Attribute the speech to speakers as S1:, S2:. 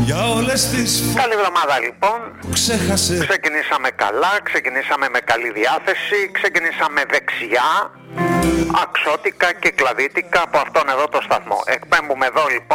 S1: για όλες τις
S2: Καλή εβδομάδα λοιπόν.
S1: ξέχασε.
S2: Ξεκινήσαμε καλά, ξεκινήσαμε με καλή διάθεση, ξεκινήσαμε δεξιά, αξότικα και κλαδίτικα από αυτόν εδώ το σταθμό. Εκπέμπουμε εδώ λοιπόν